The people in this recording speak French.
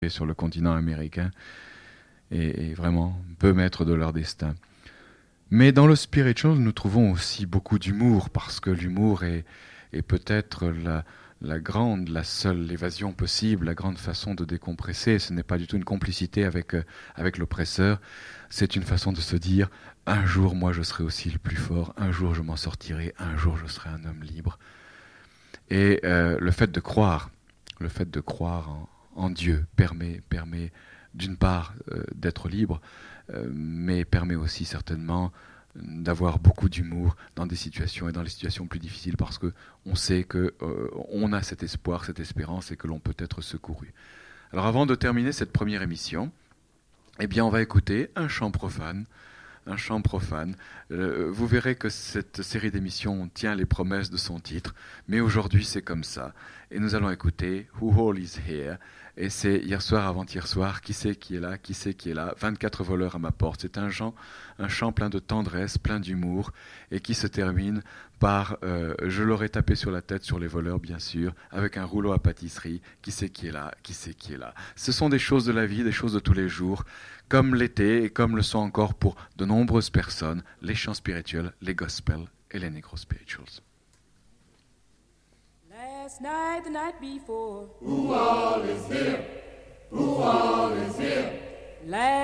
sur le continent américain et vraiment peu maîtres de leur destin. Mais dans le spiritual, nous trouvons aussi beaucoup d'humour, parce que l'humour est peut-être la seule évasion possible, la grande façon de décompresser. Ce n'est pas du tout une complicité avec l'oppresseur, c'est une façon de se dire « un jour, moi, je serai aussi le plus fort, un jour, je m'en sortirai, un jour, je serai un homme libre ». Et le fait de croire en Dieu permet d'une part d'être libre, mais permet aussi certainement d'avoir beaucoup d'humour dans des situations et dans les situations plus difficiles, parce que on sait que on a cet espoir, cette espérance, et que l'on peut être secouru. Alors avant de terminer cette première émission, eh bien on va écouter un chant profane. Un chant profane. Vous verrez que cette série d'émissions tient les promesses de son titre, mais aujourd'hui c'est comme ça. Et nous allons écouter Who All Is Here. Et c'est hier soir, avant-hier soir, qui c'est qui est là, qui c'est qui est là, 24 voleurs à ma porte. C'est un chant plein de tendresse, plein d'humour, et qui se termine par je l'aurais tapé sur la tête sur les voleurs, bien sûr, avec un rouleau à pâtisserie. Qui c'est qui est là, qui c'est qui est là. Ce sont des choses de la vie, des choses de tous les jours, comme l'été et comme le sont encore pour de nombreuses personnes, les chants spirituels, les gospels et les negro spirituals. Last night, the night before, who all is here? Who all is here? last